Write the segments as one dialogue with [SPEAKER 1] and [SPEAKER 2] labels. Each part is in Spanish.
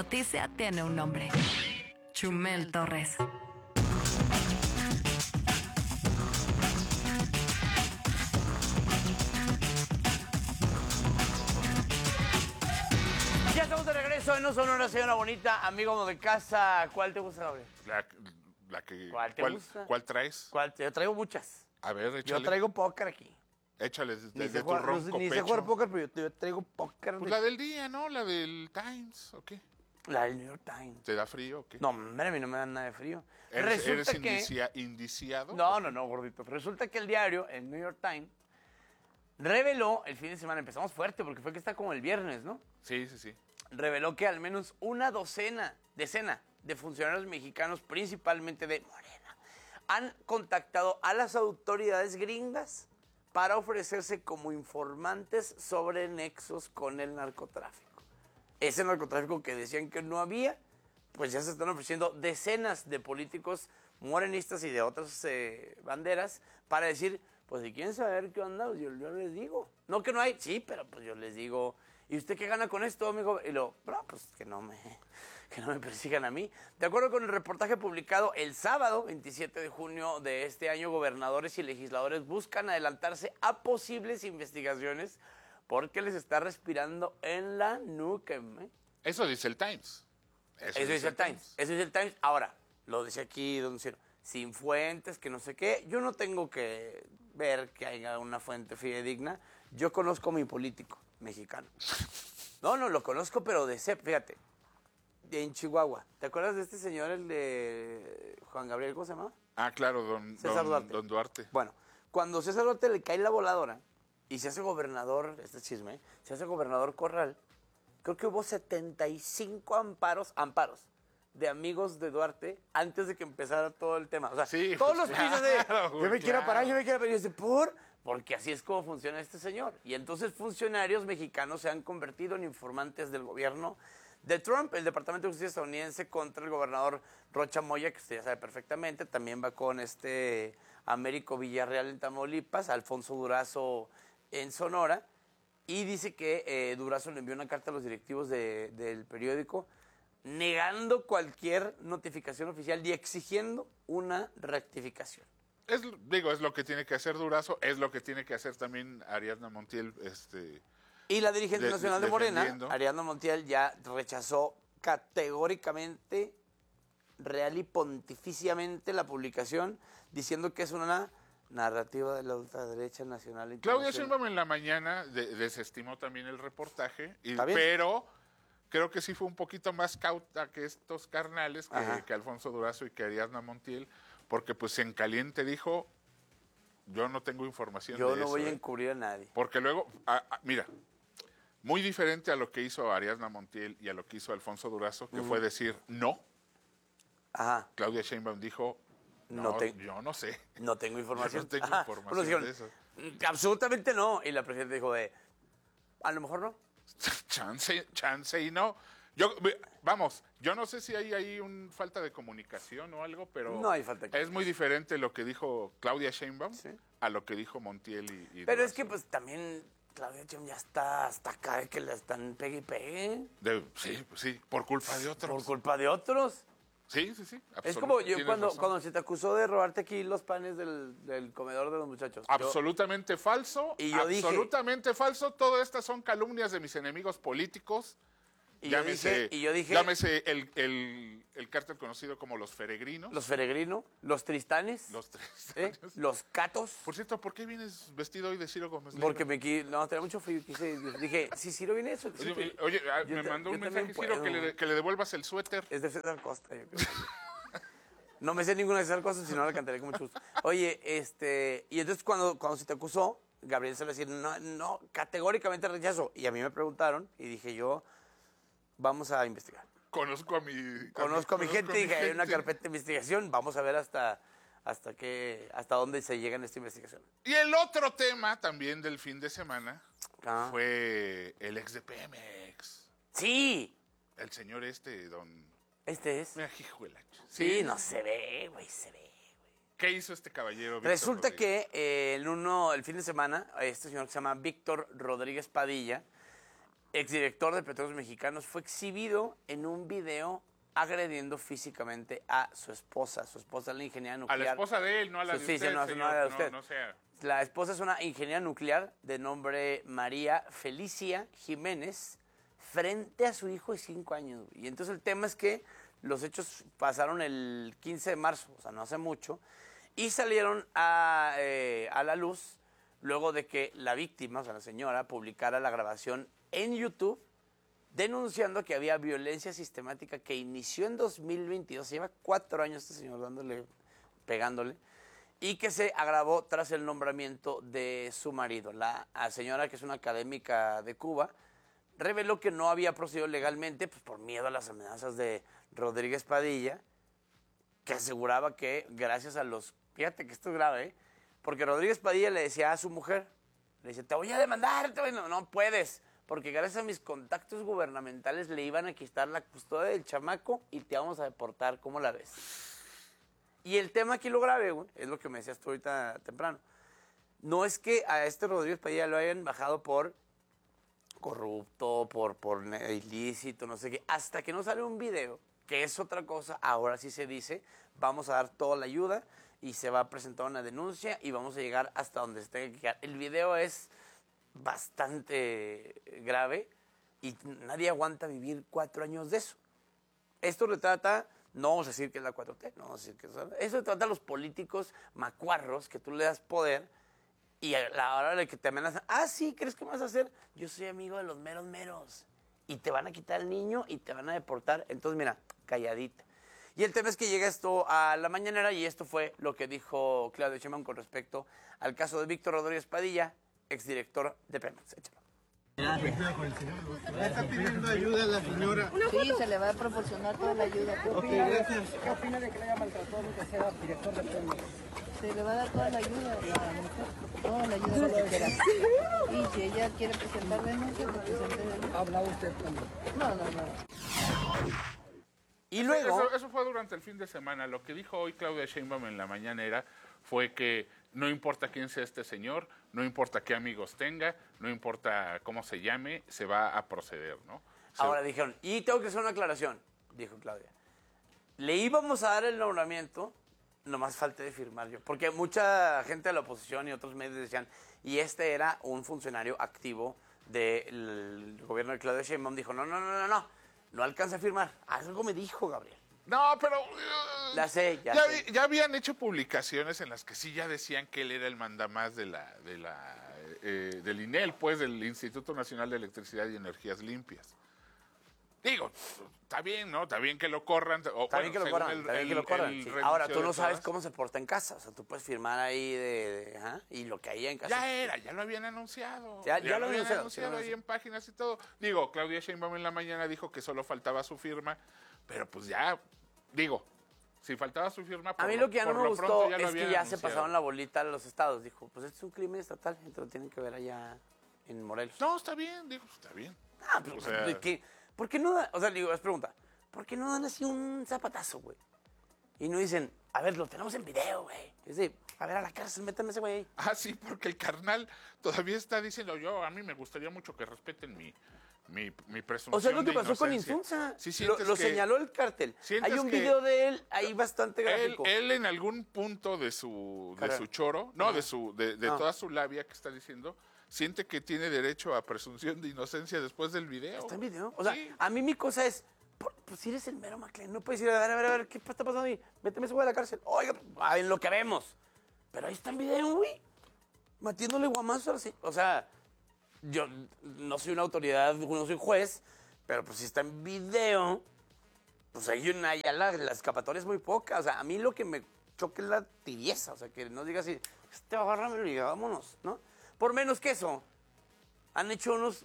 [SPEAKER 1] noticia tiene un nombre. Chumel Torres.
[SPEAKER 2] Ya estamos de regreso en No Sonora, señora bonita, amigo de casa. ¿Cuál te gusta, Gabriel?
[SPEAKER 3] La que,
[SPEAKER 2] ¿Cuál te gusta?
[SPEAKER 3] ¿Cuál traes?
[SPEAKER 2] ¿Cuál? Yo traigo muchas.
[SPEAKER 3] A ver, échale.
[SPEAKER 2] Yo traigo póker aquí.
[SPEAKER 3] Échale
[SPEAKER 2] Ni
[SPEAKER 3] desde
[SPEAKER 2] sé
[SPEAKER 3] tu
[SPEAKER 2] jugar,
[SPEAKER 3] ronco
[SPEAKER 2] ni sé
[SPEAKER 3] pecho.
[SPEAKER 2] jugar póker, pero yo traigo póker.
[SPEAKER 3] Pues la del día, ¿no? La del Times, ¿o qué?
[SPEAKER 2] La del New York Times.
[SPEAKER 3] ¿Te da frío o qué?
[SPEAKER 2] No, hombre, a mí no me da nada de frío.
[SPEAKER 3] ¿Eres
[SPEAKER 2] que...
[SPEAKER 3] indiciado?
[SPEAKER 2] No, gordito. Resulta que el diario, el New York Times, reveló el fin de semana, empezamos fuerte porque fue que está como el viernes, ¿no?
[SPEAKER 3] Sí.
[SPEAKER 2] Reveló que al menos una decena de funcionarios mexicanos, principalmente de Morena, han contactado a las autoridades gringas para ofrecerse como informantes sobre nexos con el narcotráfico. Ese narcotráfico que decían que no había, pues ya se están ofreciendo decenas de políticos morenistas y de otras banderas para decir, pues si quieren saber qué onda, yo les digo. No que no hay, sí, pero pues yo les digo. ¿Y usted qué gana con esto, amigo? Y pues que no me persigan a mí. De acuerdo con el reportaje publicado el sábado, 27 de junio de este año, gobernadores y legisladores buscan adelantarse a posibles investigaciones porque les está respirando en la nuca.
[SPEAKER 3] Eso dice el Times.
[SPEAKER 2] Eso dice el Times. Eso dice el Times. Ahora, lo dice aquí, don Ciro, sin fuentes, que no sé qué. Yo no tengo que ver que haya una fuente fidedigna. Yo conozco a mi político mexicano. No, lo conozco, pero de CEP, fíjate. En Chihuahua. ¿Te acuerdas de este señor, el de Juan Gabriel, ¿cómo se llama?
[SPEAKER 3] Ah, claro, don Duarte.
[SPEAKER 2] Bueno, cuando César Duarte le cae la voladora y se hace gobernador, este chisme, se hace gobernador Corral, creo que hubo 75 amparos de amigos de Duarte antes de que empezara todo el tema. O sea,
[SPEAKER 3] sí,
[SPEAKER 2] todos los pisos de yo me quiero parar. Y yo dice, porque así es como funciona este señor. Y entonces funcionarios mexicanos se han convertido en informantes del gobierno de Trump. El Departamento de Justicia estadounidense contra el gobernador Rocha Moya, que usted ya sabe perfectamente, también va con Américo Villarreal en Tamaulipas, Alfonso Durazo en Sonora, y dice que Durazo le envió una carta a los directivos del periódico negando cualquier notificación oficial y exigiendo una rectificación.
[SPEAKER 3] Es lo que tiene que hacer Durazo, es lo que tiene que hacer también Ariadna Montiel.
[SPEAKER 2] Y la dirigente nacional de Morena,
[SPEAKER 3] defendiendo.
[SPEAKER 2] Ariadna Montiel, ya rechazó categóricamente, real y pontificiamente la publicación, diciendo que es una narrativa de la ultraderecha nacional.
[SPEAKER 3] Claudia Sheinbaum en la mañana desestimó también el reportaje,
[SPEAKER 2] ¿Está bien?
[SPEAKER 3] pero creo que sí fue un poquito más cauta que estos carnales, que Alfonso Durazo y que Ariadna Montiel, porque pues en caliente dijo, yo no tengo información de eso.
[SPEAKER 2] Yo no voy a encubrir a nadie.
[SPEAKER 3] Porque luego, mira, muy diferente a lo que hizo Ariadna Montiel y a lo que hizo Alfonso Durazo, que fue decir no.
[SPEAKER 2] Ajá.
[SPEAKER 3] Claudia Sheinbaum dijo, yo no sé.
[SPEAKER 2] No tengo información.
[SPEAKER 3] Yo no tengo información
[SPEAKER 2] dijeron,
[SPEAKER 3] de eso.
[SPEAKER 2] Absolutamente no. Y la presidenta dijo a lo mejor no.
[SPEAKER 3] Chance y no. Yo no sé si hay ahí una falta de comunicación o algo, pero
[SPEAKER 2] no hay falta de comunicación.
[SPEAKER 3] Es muy diferente lo que dijo Claudia Sheinbaum a lo que dijo Montiel y
[SPEAKER 2] Pero
[SPEAKER 3] Durazo.
[SPEAKER 2] Es que pues también Claudia Sheinbaum ya está hasta acá de que le están pegue y pegue.
[SPEAKER 3] Sí, por culpa de otros.
[SPEAKER 2] Por culpa de otros.
[SPEAKER 3] Sí.
[SPEAKER 2] Es como yo cuando se te acusó de robarte aquí los panes del comedor de los muchachos.
[SPEAKER 3] Absolutamente falso.
[SPEAKER 2] Y yo
[SPEAKER 3] absolutamente falso. Todas estas son calumnias de mis enemigos políticos. Llámese el cártel conocido como los Feregrinos.
[SPEAKER 2] Los Feregrinos, los Tristanes. Los Catos.
[SPEAKER 3] Por cierto, ¿por qué vienes vestido hoy de Ciro Gómez Leiva?
[SPEAKER 2] Porque tenía mucho frío. Dije, si Ciro viene eso.
[SPEAKER 3] Oye, me mandó un mensaje Ciro que le devuelvas el suéter.
[SPEAKER 2] Es de César Costa, yo creo. No me sé ninguna de esas cosas, sino la cantaré con mucho gusto. Oye, y entonces cuando se te acusó, Gabriel se le decía, no, categóricamente rechazo. Y a mí me preguntaron, y dije yo, vamos a investigar.
[SPEAKER 3] Conozco a mi
[SPEAKER 2] gente, dije, hay una carpeta de investigación, vamos a ver hasta dónde se llega en esta investigación.
[SPEAKER 3] Y el otro tema también del fin de semana fue el ex de Pemex.
[SPEAKER 2] ¡Sí!
[SPEAKER 3] El señor don...
[SPEAKER 2] ¿Este es?
[SPEAKER 3] Mira, hijuela.
[SPEAKER 2] Sí, no se ve, güey,
[SPEAKER 3] ¿Qué hizo este caballero?
[SPEAKER 2] Resulta Rodríguez? Que el fin de semana, este señor que se llama Víctor Rodríguez Padilla, exdirector de Petróleos Mexicanos, fue exhibido en un video agrediendo físicamente a su esposa. Su esposa es la ingeniera nuclear.
[SPEAKER 3] A la esposa de él, no a la de
[SPEAKER 2] Sí,
[SPEAKER 3] usted,
[SPEAKER 2] no,
[SPEAKER 3] señor.
[SPEAKER 2] no a la de usted.
[SPEAKER 3] No sea.
[SPEAKER 2] La esposa es una ingeniera nuclear de nombre María Felicia Jiménez, frente a su hijo de 5 años. Y entonces el tema es que los hechos pasaron el 15 de marzo, o sea, no hace mucho, y salieron a la luz luego de que la víctima, o sea, la señora, publicara la grabación en YouTube denunciando que había violencia sistemática que inició en 2022, lleva 4 años este señor pegándole, y que se agravó tras el nombramiento de su marido. La señora, que es una académica de Cuba, reveló que no había procedido legalmente pues, por miedo a las amenazas de Rodríguez Padilla, que aseguraba que gracias a los... Fíjate que esto es grave, ¿eh? Porque Rodríguez Padilla le decía a su mujer, le dice, te voy a demandar, no puedes, porque gracias a mis contactos gubernamentales le iban a quitar la custodia del chamaco y te vamos a deportar, ¿cómo la ves? Y el tema aquí lo grave, güey, es lo que me decías tú ahorita temprano. No es que a este Rodríguez Padilla lo hayan bajado por corrupto, por ilícito, no sé qué, hasta que no sale un video, que es otra cosa, ahora sí se dice, vamos a dar toda la ayuda y se va a presentar una denuncia y vamos a llegar hasta donde se tenga que llegar. El video es bastante grave y nadie aguanta vivir 4 años de eso. Esto retrata, no vamos a decir que es la 4T, no vamos a decir que eso retrata a los políticos macuarros que tú le das poder y a la hora de que te amenazan, sí, ¿crees que me vas a hacer? Yo soy amigo de los meros meros. Y te van a quitar el niño y te van a deportar. Entonces, mira, calladita. Y el tema es que llega esto a la mañanera y esto fue lo que dijo Claudia Sheinbaum con respecto al caso de Víctor Rodríguez Padilla, exdirector de Pemex. Échalo.
[SPEAKER 4] ¿Le está pidiendo ayuda a la señora?
[SPEAKER 5] Sí, se le va a proporcionar toda la ayuda.
[SPEAKER 4] Ok, gracias.
[SPEAKER 6] ¿Qué opina de que le haya maltratado que sea director de Pemex?
[SPEAKER 5] Se le va a dar toda la ayuda a la mujer, toda la ayuda que quiera. Y si ella quiere presentar denuncia, pues presente denuncia.
[SPEAKER 6] ¿Habla usted también?
[SPEAKER 5] No.
[SPEAKER 2] Y luego...
[SPEAKER 3] Eso fue durante el fin de semana. Lo que dijo hoy Claudia Sheinbaum en la mañanera fue que no importa quién sea este señor, no importa qué amigos tenga, no importa cómo se llame, se va a proceder, ¿no?
[SPEAKER 2] Ahora dijeron, y tengo que hacer una aclaración, dijo Claudia. Le íbamos a dar el nombramiento, nomás falté de firmar yo. Porque mucha gente de la oposición y otros medios decían, y este era un funcionario activo del gobierno de Claudia Sheinbaum. Dijo, no alcanza a firmar. Algo me dijo, Gabriel.
[SPEAKER 3] No, pero...
[SPEAKER 2] La sé, ya sé.
[SPEAKER 3] Ya habían hecho publicaciones en las que sí ya decían que él era el mandamás del INEL, pues, del Instituto Nacional de Electricidad y Energías Limpias. Digo, está bien, ¿no? Está bien que lo corran.
[SPEAKER 2] Está bien que lo corran. Sí. Ahora, tú no sabes cómo se porta en casa. O sea, tú puedes firmar ahí y lo que haya en casa.
[SPEAKER 3] Ya lo habían anunciado.
[SPEAKER 2] Ya lo
[SPEAKER 3] habían
[SPEAKER 2] anunciado,
[SPEAKER 3] anunciado ahí en páginas y todo. Digo, Claudia Sheinbaum en la mañana dijo que solo faltaba su firma, pero pues ya, digo, si faltaba su firma...
[SPEAKER 2] A mí lo que ya no me gustó es que ya se
[SPEAKER 3] anunciado.
[SPEAKER 2] pasaron la bolita a los estados. Dijo, pues este es un crimen estatal, entonces lo tienen que ver allá en Morelos.
[SPEAKER 3] No, está bien, digo, está bien.
[SPEAKER 2] Pero,
[SPEAKER 3] O sea,
[SPEAKER 2] ¿por qué no dan? O sea, digo, es pregunta. ¿Por qué no dan así un zapatazo, güey? Y no dicen, a ver, lo tenemos en video, güey. Es decir, a ver, a la cárcel, métanme ese güey ahí.
[SPEAKER 3] Sí, porque el carnal todavía está diciendo, a mí me gustaría mucho que respeten mi presunción.
[SPEAKER 2] O sea, lo que
[SPEAKER 3] de
[SPEAKER 2] pasó con
[SPEAKER 3] inocencia.
[SPEAKER 2] Insunza.
[SPEAKER 3] Sí,
[SPEAKER 2] lo señaló el cártel. Hay un video de él ahí bastante gráfico.
[SPEAKER 3] Él en algún punto de su choro, de toda su labia que está diciendo, siente que tiene derecho a presunción de inocencia después del video.
[SPEAKER 2] ¿Está en video? O sea,
[SPEAKER 3] Sí.
[SPEAKER 2] a mí mi cosa es, pues si eres el mero McLean, no puedes ir a ver, ¿qué está pasando ahí? Méteme ese güey a la cárcel. Oiga, en lo que vemos. Pero ahí está en video, güey. Metiéndole guamazos así. O sea, yo no soy una autoridad, no soy juez, pero pues si está en video, pues ya la escapatoria es muy poca. O sea, a mí lo que me choca es la tibieza. O sea, que no digas así, agárramelo y vámonos, ¿no? Por menos que eso, han hecho unos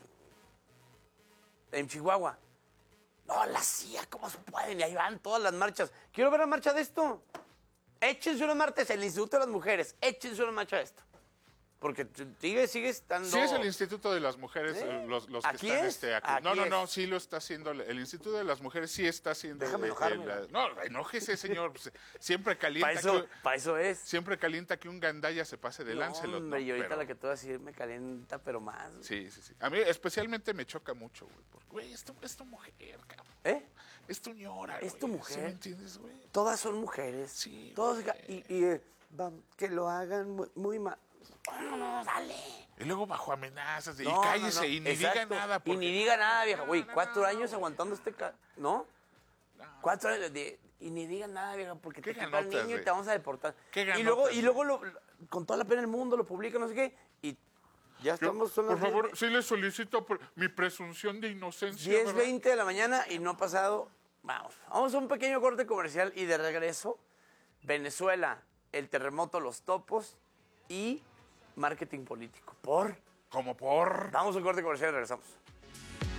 [SPEAKER 2] en Chihuahua. No, la CIA, ¿cómo se pueden? Y ahí van todas las marchas. Quiero ver la marcha de esto. Échense una marcha, el Instituto de las Mujeres. Échense una marcha de esto. Porque sigue estando...
[SPEAKER 3] Sí, es el Instituto de las Mujeres, los que
[SPEAKER 2] Aquí
[SPEAKER 3] están...
[SPEAKER 2] es,
[SPEAKER 3] No,
[SPEAKER 2] aquí
[SPEAKER 3] no,
[SPEAKER 2] es.
[SPEAKER 3] sí lo está haciendo. El Instituto de las Mujeres sí está haciendo...
[SPEAKER 2] Déjame enojarme.
[SPEAKER 3] No, enójese, señor. Pues, siempre calienta
[SPEAKER 2] Para eso es.
[SPEAKER 3] siempre calienta que un gandaya se pase de Lancelot,
[SPEAKER 2] Hombre, y ahorita
[SPEAKER 3] Pero-
[SPEAKER 2] la que te voy a decir me calienta, pero más.
[SPEAKER 3] Sí. A mí especialmente me choca mucho, güey. Porque, güey, es tu mujer, cabrón.
[SPEAKER 2] ¿Eh?
[SPEAKER 3] Es tu ñora,
[SPEAKER 2] Es
[SPEAKER 3] güey.
[SPEAKER 2] tu
[SPEAKER 3] ¿Sí
[SPEAKER 2] mujer.
[SPEAKER 3] me entiendes, güey?
[SPEAKER 2] Todas son mujeres.
[SPEAKER 3] Sí,
[SPEAKER 2] Todos,
[SPEAKER 3] güey.
[SPEAKER 2] que lo hagan muy mal. No, dale.
[SPEAKER 3] Y luego bajo amenazas, y
[SPEAKER 2] No,
[SPEAKER 3] cállese,
[SPEAKER 2] no,
[SPEAKER 3] y ni
[SPEAKER 2] exacto.
[SPEAKER 3] diga nada.
[SPEAKER 2] Y ni diga nada, vieja. Güey, 4 años aguantando ¿no? 4 años y ni diga nada, vieja, porque
[SPEAKER 3] ¿Qué
[SPEAKER 2] te quita el
[SPEAKER 3] ganotas,
[SPEAKER 2] niño y
[SPEAKER 3] güey?
[SPEAKER 2] te vamos a deportar.
[SPEAKER 3] ¿Qué
[SPEAKER 2] Y luego,
[SPEAKER 3] ganotas,
[SPEAKER 2] con toda la pena del mundo, lo publica, no sé qué, y ya estamos, son
[SPEAKER 3] Por
[SPEAKER 2] las
[SPEAKER 3] favor, sí le solicito mi presunción de inocencia.
[SPEAKER 2] 10:20 de la mañana y no ha pasado. Vamos a un pequeño corte comercial y de regreso, Venezuela, el terremoto, los topos y marketing político.
[SPEAKER 3] Como por...
[SPEAKER 2] Vamos a un corte comercial y regresamos.